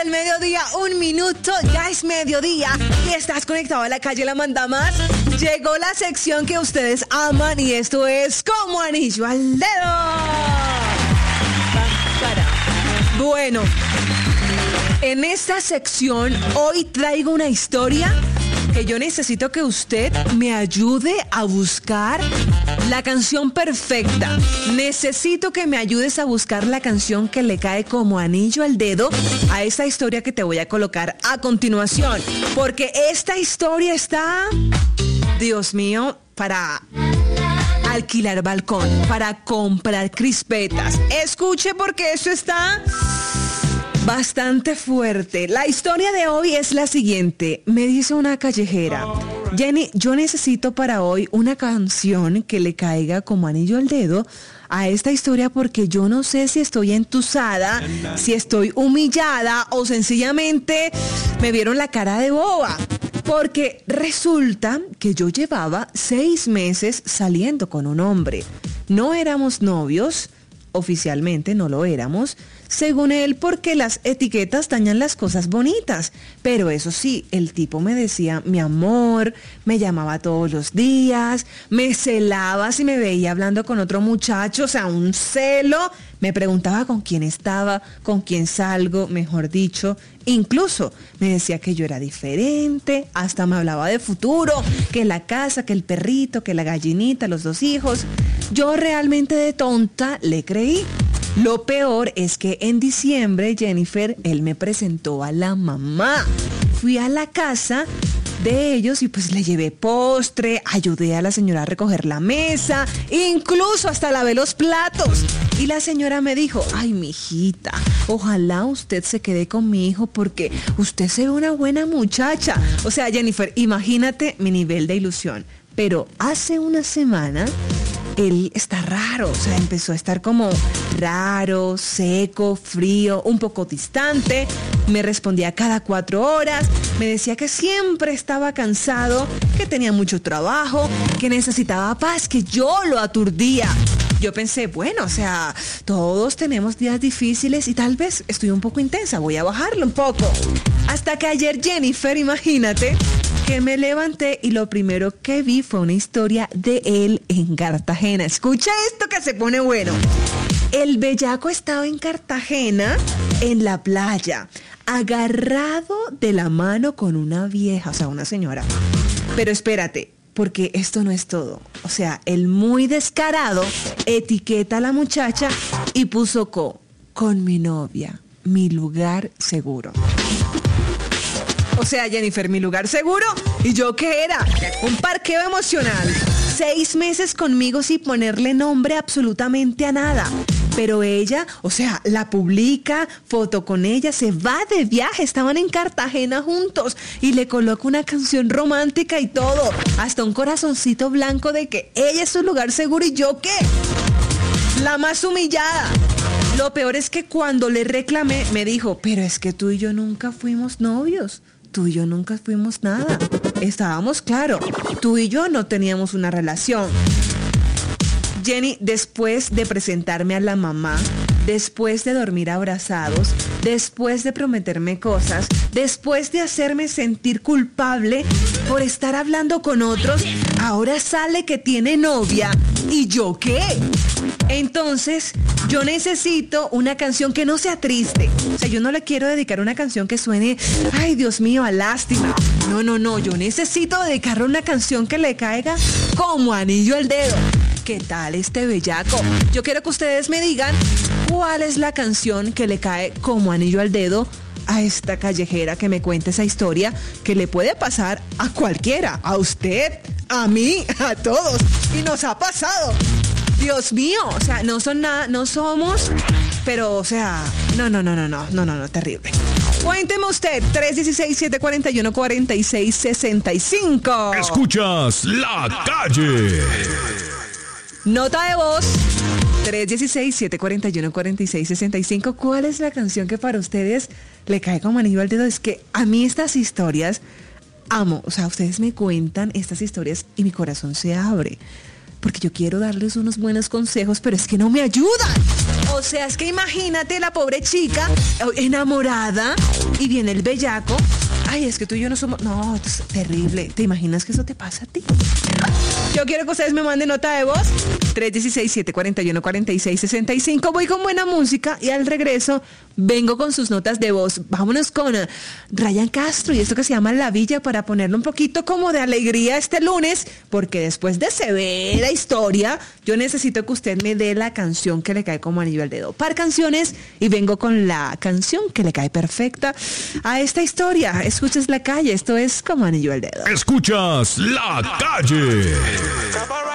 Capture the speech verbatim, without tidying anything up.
del mediodía, un minuto, ya es mediodía y estás conectado a La Calle La Manda Más. Llegó la sección que ustedes aman y esto es Como Anillo al Dedo. Bueno, en esta sección hoy traigo una historia que yo necesito que usted me ayude a buscar la canción perfecta. Necesito que me ayudes a buscar la canción que le cae como anillo al dedo a esta historia que te voy a colocar a continuación. Porque esta historia está, Dios mío, para alquilar balcón, para comprar crispetas. Escuche porque eso está bastante fuerte. La historia de hoy es la siguiente. Me dice una callejera: Jenny, yo necesito para hoy una canción que le caiga como anillo al dedo a esta historia porque yo no sé si estoy entusada, si estoy humillada o sencillamente me vieron la cara de boba. Porque resulta que yo llevaba seis meses saliendo con un hombre. No éramos novios, oficialmente no lo éramos, según él, porque las etiquetas dañan las cosas bonitas. Pero eso sí, el tipo me decía mi amor, me llamaba todos los días, me celaba si me veía hablando con otro muchacho, o sea, un celo. Me preguntaba con quién estaba, con quién salgo, mejor dicho. Incluso me decía que yo era diferente, hasta me hablaba de futuro, que la casa, que el perrito, que la gallinita, los dos hijos. Yo realmente de tonta le creí. Lo peor es que en diciembre, Jennifer, él me presentó a la mamá. Fui a la casa de ellos y pues le llevé postre, ayudé a la señora a recoger la mesa, incluso hasta lavé los platos. Y la señora me dijo: ay, mijita, ojalá usted se quede con mi hijo porque usted se ve una buena muchacha. O sea, Jennifer, imagínate mi nivel de ilusión. Pero hace una semana él está raro, o sea, empezó a estar como raro, seco, frío, un poco distante. Me respondía cada cuatro horas, me decía que siempre estaba cansado, que tenía mucho trabajo, que necesitaba paz, que yo lo aturdía. Yo pensé, bueno, o sea, todos tenemos días difíciles y tal vez estoy un poco intensa, voy a bajarlo un poco. Hasta que ayer, Jennifer, imagínate, que me levanté y lo primero que vi fue una historia de él en Cartagena. Escucha esto que se pone bueno. El bellaco estaba en Cartagena, en la playa, agarrado de la mano con una vieja, o sea, una señora. Pero espérate, porque esto no es todo. O sea, el muy descarado etiqueta a la muchacha y puso co, con mi novia, mi lugar seguro. O sea, Jennifer, mi lugar seguro. ¿Y yo qué era? Un parqueo emocional. Seis meses conmigo sin ponerle nombre absolutamente a nada. Pero ella, o sea, la publica, foto con ella, se va de viaje. Estaban en Cartagena juntos y le coloca una canción romántica y todo. Hasta un corazoncito blanco de que ella es su lugar seguro. ¿Y yo qué? La más humillada. Lo peor es que cuando le reclamé, me dijo: pero es que tú y yo nunca fuimos novios. Tú y yo nunca fuimos nada. Estábamos claro. Tú y yo no teníamos una relación. Jenny, después de presentarme a la mamá, después de dormir abrazados, después de prometerme cosas, después de hacerme sentir culpable por estar hablando con otros, ahora sale que tiene novia. ¿Y yo qué? Entonces, yo necesito una canción que no sea triste. O sea, yo no le quiero dedicar una canción que suene, ay, Dios mío, a lástima. No, no, no, yo necesito dedicarle una canción que le caiga como anillo al dedo. ¿Qué tal este bellaco? Yo quiero que ustedes me digan cuál es la canción que le cae como anillo al dedo a esta callejera que me cuente esa historia que le puede pasar a cualquiera, a usted, a mí, a todos. Y nos ha pasado. Dios mío, o sea, no son nada, no somos, pero, o sea, no, no, no, no, no, no, no, no, terrible. Cuénteme usted, tres uno seis, siete cuatro uno, cuatro seis seis cinco. Escuchas La Calle. Nota de voz, tres uno seis, siete cuatro uno, cuatro seis seis cinco. ¿Cuál es la canción que para ustedes le cae como anillo al dedo? Es que a mí estas historias, amo, o sea, ustedes me cuentan estas historias y mi corazón se abre. Porque yo quiero darles unos buenos consejos, pero es que no me ayudan. O sea, es que imagínate la pobre chica enamorada y viene el bellaco. Ay, es que tú y yo no somos... No, es terrible. ¿Te imaginas que eso te pasa a ti? Yo quiero que ustedes me manden nota de voz. tres uno seis, siete cuatro uno, cuatro seis seis cinco. Voy con buena música y al regreso vengo con sus notas de voz. Vámonos con uh, Ryan Castro y esto que se llama La Villa para ponerle un poquito como de alegría este lunes, porque después de severa historia, yo necesito que usted me dé la canción que le cae como anillo al dedo. Par canciones y vengo con la canción que le cae perfecta a esta historia. Escuchas La Calle, esto es como anillo al dedo. Escuchas La Calle.